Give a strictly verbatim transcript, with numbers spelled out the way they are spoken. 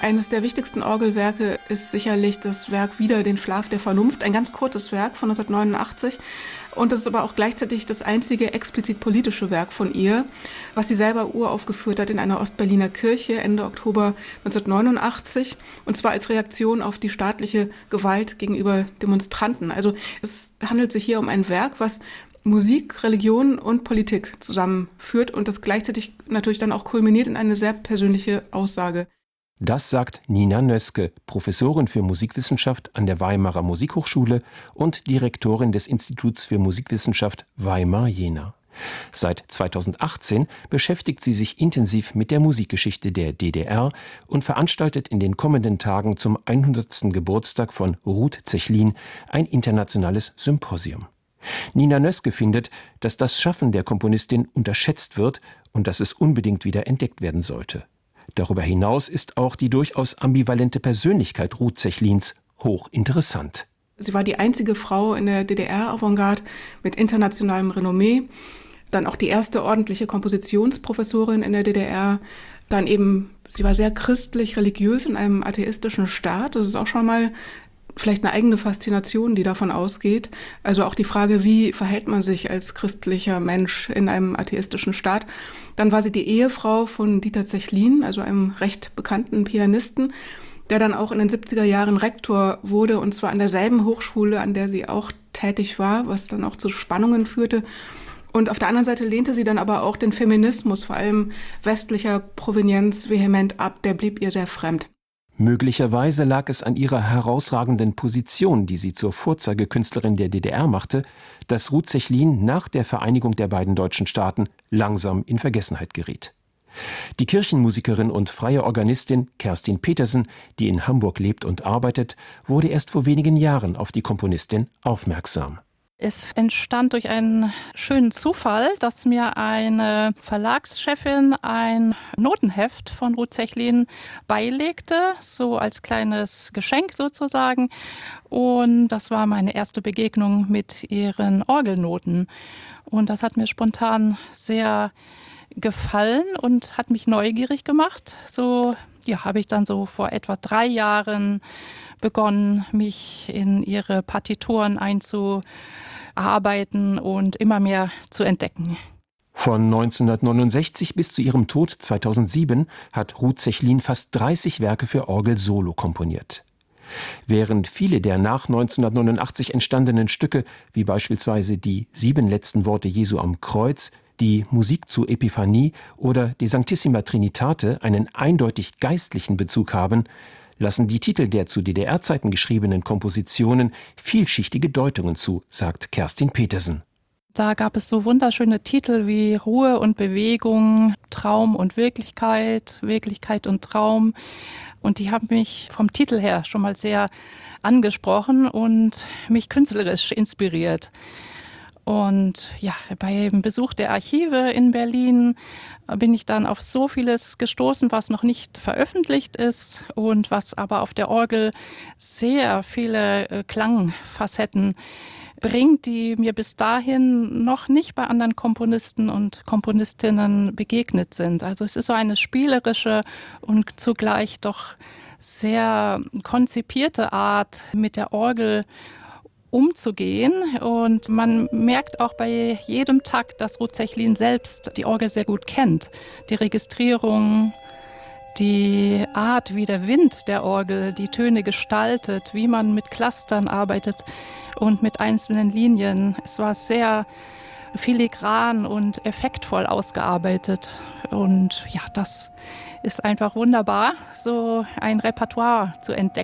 Eines der wichtigsten Orgelwerke ist sicherlich das Werk Wider den Schlaf der Vernunft, ein ganz kurzes Werk von neunzehnhundertneunundachtzig. Und es ist aber auch gleichzeitig das einzige explizit politische Werk von ihr, was sie selber uraufgeführt hat in einer Ostberliner Kirche Ende Oktober neunzehnhundertneunundachtzig. Und zwar als Reaktion auf die staatliche Gewalt gegenüber Demonstranten. Also es handelt sich hier um ein Werk, was Musik, Religion und Politik zusammenführt und das gleichzeitig natürlich dann auch kulminiert in eine sehr persönliche Aussage. Das sagt Nina Nöske, Professorin für Musikwissenschaft an der Weimarer Musikhochschule und Direktorin des Instituts für Musikwissenschaft Weimar-Jena. Seit zweitausendachtzehn beschäftigt sie sich intensiv mit der Musikgeschichte der D D R und veranstaltet in den kommenden Tagen zum hundertsten Geburtstag von Ruth Zechlin ein internationales Symposium. Nina Nöske findet, dass das Schaffen der Komponistin unterschätzt wird und dass es unbedingt wieder entdeckt werden sollte. Darüber hinaus ist auch die durchaus ambivalente Persönlichkeit Ruth Zechlins hochinteressant. Sie war die einzige Frau in der D D R-Avantgarde mit internationalem Renommee, dann auch die erste ordentliche Kompositionsprofessorin in der D D R, dann eben, sie war sehr christlich-religiös in einem atheistischen Staat. Das ist auch schon mal vielleicht eine eigene Faszination, die davon ausgeht. Also auch die Frage, wie verhält man sich als christlicher Mensch in einem atheistischen Staat. Dann war sie die Ehefrau von Dieter Zechlin, also einem recht bekannten Pianisten, der dann auch in den siebziger Jahren Rektor wurde, und zwar an derselben Hochschule, an der sie auch tätig war, was dann auch zu Spannungen führte. Und auf der anderen Seite lehnte sie dann aber auch den Feminismus, vor allem westlicher Provenienz, vehement ab. Der blieb ihr sehr fremd. Möglicherweise lag es an ihrer herausragenden Position, die sie zur Vorzeigekünstlerin der D D R machte, dass Ruth Zechlin nach der Vereinigung der beiden deutschen Staaten langsam in Vergessenheit geriet. Die Kirchenmusikerin und freie Organistin Kerstin Petersen, die in Hamburg lebt und arbeitet, wurde erst vor wenigen Jahren auf die Komponistin aufmerksam. Es entstand durch einen schönen Zufall, dass mir eine Verlagschefin ein Notenheft von Ruth Zechlin beilegte, so als kleines Geschenk sozusagen. Und das war meine erste Begegnung mit ihren Orgelnoten. Und das hat mir spontan sehr gefallen und hat mich neugierig gemacht. So ja, habe ich dann so vor etwa drei Jahren begonnen, mich in ihre Partituren einzuarbeiten und immer mehr zu entdecken. Von neunzehnhundertneunundsechzig bis zu ihrem Tod zweitausendsieben hat Ruth Zechlin fast dreißig Werke für Orgel solo komponiert. Während viele der nach neunzehnhundertneunundachtzig entstandenen Stücke, wie beispielsweise die Sieben letzten Worte Jesu am Kreuz, die Musik zu Epiphanie oder die Sanctissima Trinitate einen eindeutig geistlichen Bezug haben, lassen die Titel der zu D D R-Zeiten geschriebenen Kompositionen vielschichtige Deutungen zu, sagt Kerstin Petersen. Da gab es so wunderschöne Titel wie Ruhe und Bewegung, Traum und Wirklichkeit, Wirklichkeit und Traum. Und die haben mich vom Titel her schon mal sehr angesprochen und mich künstlerisch inspiriert. Und ja, beim Besuch der Archive in Berlin bin ich dann auf so vieles gestoßen, was noch nicht veröffentlicht ist und was aber auf der Orgel sehr viele Klangfacetten bringt, die mir bis dahin noch nicht bei anderen Komponisten und Komponistinnen begegnet sind. Also es ist so eine spielerische und zugleich doch sehr konzipierte Art, mit der Orgel umzugehen. Und man merkt auch bei jedem Takt, dass Ruth Zechlin selbst die Orgel sehr gut kennt. Die Registrierung, die Art, wie der Wind der Orgel die Töne gestaltet, wie man mit Clustern arbeitet und mit einzelnen Linien. Es war sehr filigran und effektvoll ausgearbeitet. Und ja, das ist einfach wunderbar, so ein Repertoire zu entdecken.